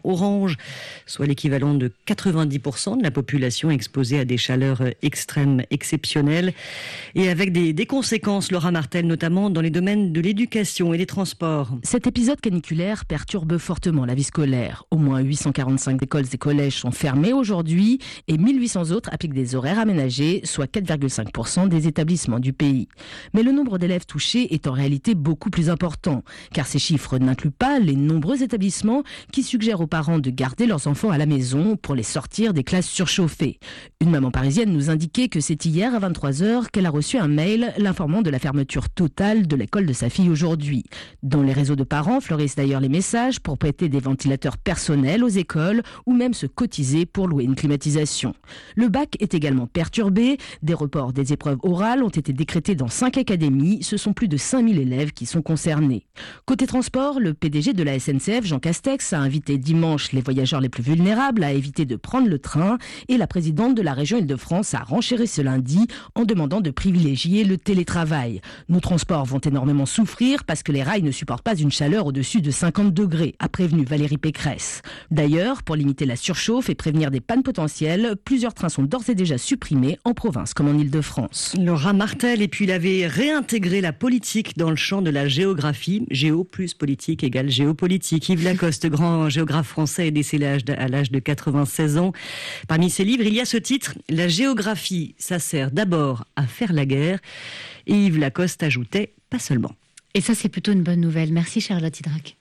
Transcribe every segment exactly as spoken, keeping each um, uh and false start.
orange, soit l'équivalent de quatre-vingt-dix pour cent de la population exposée à des chaleurs extrêmes exceptionnelles et avec des, des conséquences, Laura Martel, notamment dans les domaines de l'éducation et des transports. Cet épisode caniculaire perturbe fortement la vie scolaire. Au moins huit cent quarante-cinq écoles et collèges sont fermés aujourd'hui et mille huit cents autres appliquent des horaires aménagés, soit quatre virgule cinq pour cent des établissements du pays. Mais le nombre d'élèves touchés est en réalité beaucoup plus important, car ces chiffres n'incluent pas les nombreux établissements qui suggèrent aux parents de garder leurs enfants à la maison pour les sortir des classes surchauffées. Une maman parisienne nous indiquait que c'est hier à vingt-trois heures qu'elle a reçu un mail l'informant de la fermeture totale de l'école de sa fille aujourd'hui. Dans les réseaux de parents fleurissent d'ailleurs les messages pour prêter des ventilateurs personnels aux écoles ou même se cotiser pour louer une climatisation. Le bac est également perturbé. Des reports des épreuves orales ont été décrétés dans cinq académies. Ce sont plus de cinq mille élèves qui sont concernés. Côté transport, le P D G de la S N C F, Jean Castex, a invité dimanche les voyageurs les plus vulnérables à éviter de prendre le train et la présidente de la région Île-de-France a renchéri ce lundi en demandant de privilégier le télétravail. Nos transports vont énormément souffrir parce que les rails ne supportent pas une chaleur au-dessus de cinquante degrés, a prévenu Valérie Pécresse. D'ailleurs, pour limiter la surchauffe et prévenir des pannes potentielles, plusieurs trains sont d'ores et déjà supprimés en province comme en Île-de-France. Laura Martel, et puis il avait réintégré la politique dans le champ de la géographie. Géo plus politique égale géopolitique. Yves Lacoste, grand géographe français, est décédé à l'âge de quatre-vingt-seize ans. Parmi ses livres, il y a ce titre, « La géographie, ça sert d'abord à faire la guerre ». Et Yves Lacoste ajoutait, pas seulement. Et ça, c'est plutôt une bonne nouvelle. Merci Charlotte Hydrac.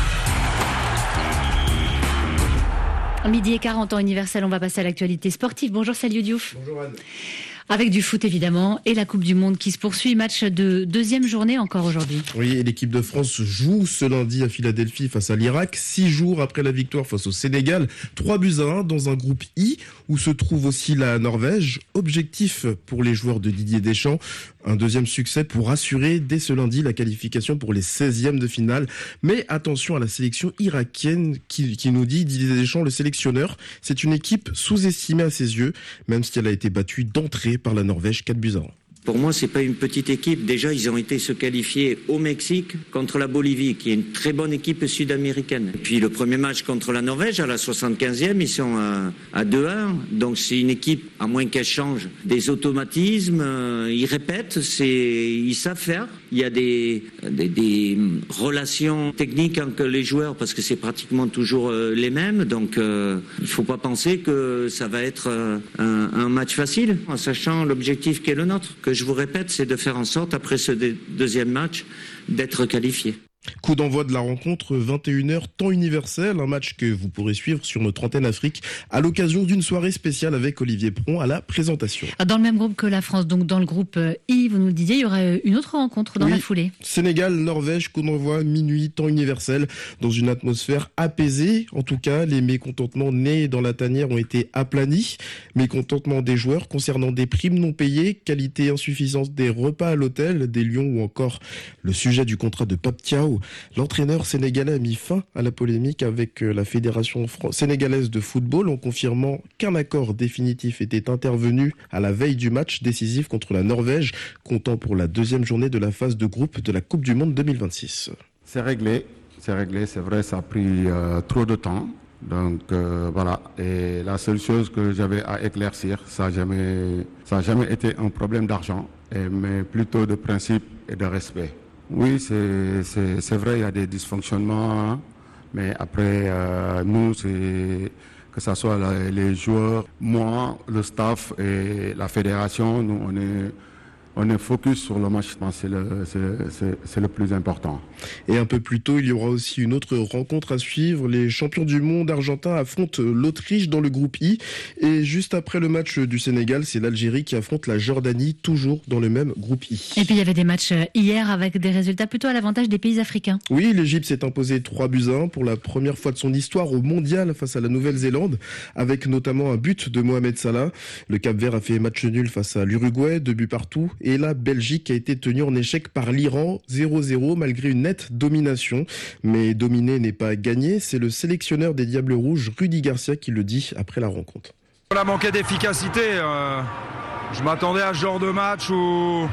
Midi et quarante ans universel, on va passer à l'actualité sportive. Bonjour Salio Diouf. Bonjour Anne. Avec du foot évidemment et la Coupe du Monde qui se poursuit. Match de deuxième journée encore aujourd'hui. Oui, et l'équipe de France joue ce lundi à Philadelphie face à l'Irak. Six jours après la victoire face au Sénégal. Trois buts à un dans un groupe I où se trouve aussi la Norvège. Objectif pour les joueurs de Didier Deschamps. Un deuxième succès pour assurer dès ce lundi la qualification pour les seizièmes de finale. Mais attention à la sélection irakienne qui, qui nous dit Didier Deschamps, le sélectionneur, c'est une équipe sous-estimée à ses yeux, même si elle a été battue d'entrée par la Norvège, quatre buts à un. Pour moi, c'est pas une petite équipe. Déjà, ils ont été se qualifier au Mexique contre la Bolivie, qui est une très bonne équipe sud-américaine. Et puis le premier match contre la Norvège, à la soixante-quinzième, ils sont à, à deux à un. Donc c'est une équipe, à moins qu'elle change des automatismes, euh, ils répètent, c'est, ils savent faire. Il y a des, des, des relations techniques entre les joueurs, parce que c'est pratiquement toujours euh, les mêmes. Donc euh, il faut pas penser que ça va être euh, un, un match facile, en sachant l'objectif qui est le nôtre, que je vous répète, c'est de faire en sorte, après ce deuxième match, d'être qualifié. Coup d'envoi de la rencontre, vingt et une heures, temps universel, un match que vous pourrez suivre sur notre antenne Afrique à l'occasion d'une soirée spéciale avec Olivier Pron à la présentation. Dans le même groupe que la France, donc dans le groupe I, vous nous disiez, il y aura une autre rencontre dans oui, la foulée. Sénégal, Norvège, coup d'envoi, minuit, temps universel, dans une atmosphère apaisée. En tout cas, les mécontentements nés dans la tanière ont été aplanis. Mécontentement des joueurs concernant des primes non payées, qualité insuffisante des repas à l'hôtel, des lions ou encore le sujet du contrat de Pape Thiaw. L'entraîneur sénégalais a mis fin à la polémique avec la Fédération sénégalaise de football en confirmant qu'un accord définitif était intervenu à la veille du match décisif contre la Norvège, comptant pour la deuxième journée de la phase de groupe de la Coupe du Monde deux mille vingt-six. C'est réglé, c'est réglé, c'est vrai, ça a pris euh, trop de temps. Donc euh, voilà, et la seule chose que j'avais à éclaircir, ça n'a jamais, ça n'a jamais été un problème d'argent, et, mais plutôt de principe et de respect. Oui, c'est, c'est, c'est vrai, il y a des dysfonctionnements, hein, mais après, euh, nous, c'est que ce soit la, les joueurs, moi, le staff et la fédération, nous, on est... On est focus sur le match, je pense que c'est le, c'est, c'est, c'est le plus important. Et un peu plus tôt, il y aura aussi une autre rencontre à suivre. Les champions du monde argentins affrontent l'Autriche dans le groupe I. Et juste après le match du Sénégal, c'est l'Algérie qui affronte la Jordanie, toujours dans le même groupe I. Et puis il y avait des matchs hier avec des résultats plutôt à l'avantage des pays africains. Oui, l'Égypte s'est imposée trois buts à un pour la première fois de son histoire au mondial face à la Nouvelle-Zélande, avec notamment un but de Mohamed Salah. Le Cap-Vert a fait match nul face à l'Uruguay, deux buts partout. Et la Belgique a été tenue en échec par l'Iran, zéro zéro, malgré une nette domination. Mais dominer n'est pas gagné, c'est le sélectionneur des Diables Rouges, Rudy Garcia, qui le dit après la rencontre. On a manqué d'efficacité. Euh, je m'attendais à ce genre de match où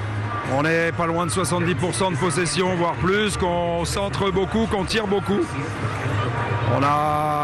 on est pas loin de soixante-dix pour cent de possession, voire plus, qu'on centre beaucoup, qu'on tire beaucoup. On a